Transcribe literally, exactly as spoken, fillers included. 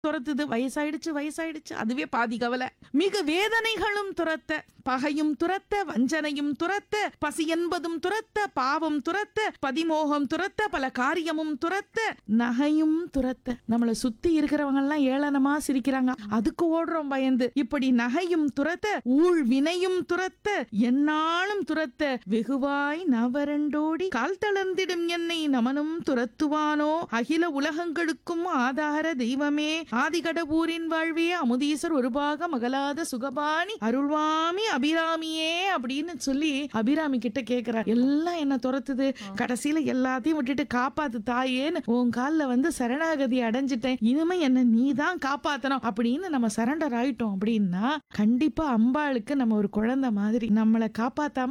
துரத்துது, வயசாயிடுச்சு வயசாயிடுச்சு அதுவே பாதி கவலை. மிக வேதனைகளும் துரத்த, பகையும் துரத்த, வஞ்சனையும் துரத்த, பசி என்பதும் துரத்த, பாவம் துரத்த, பதிமோகம் துரத்த, பல காரியமும் துரத்த, நகையும் துரத்த. நம்மளை சுத்தி இருக்கிறவங்க எல்லாம் ஏளனமா சிரிக்கிறாங்க, அதுக்கு ஓடுறோம் பயந்து. இப்படி நகையும் துரத்த, ஊழ் வினையும் துரத்த, என்னாலும் துரத்த, வெகுவாய் நவரண்டோடி கால் தளர்ந்திடும் என்னை நமனும் துரத்துவானோ. அகில உலகங்களுக்கும் ஆதார தெய்வமே, ஆதிகடபூரின் வாழ்வே, அமுதீசர் ஒரு பாக மகளாத சுகபாணி அருள்வாமி அபிராமியே அப்படின்னு சொல்லி அபிராமி கிட்ட கேக்குறார். எல்லாம் என்ன துரத்துது, கடைசியில எல்லாத்தையும் விட்டுட்டு காப்பாத்து தாயேன்னு உன் கால்ல வந்து சரணாகதி அடைஞ்சிட்டேன், இனிமே என்ன நீ தான் காப்பாத்தணும் அப்படின்னு நம்ம சரண்டர் ஆயிட்டோம் அப்படின்னா கண்டிப்பா அம்பாளுக்கு நம்ம ஒரு குழந்தை மாதிரி. நம்மளை காப்பாத்தாம